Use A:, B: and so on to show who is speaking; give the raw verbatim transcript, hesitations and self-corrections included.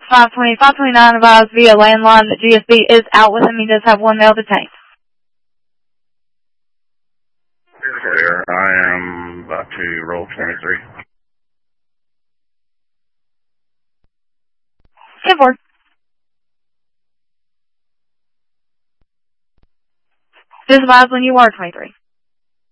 A: five twenty, five twenty-nine advised via landline that G S B is out with him. He does have one male detained.
B: Clear. I am about to roll twenty-three.
A: ten four. Just advise when you are twenty-three.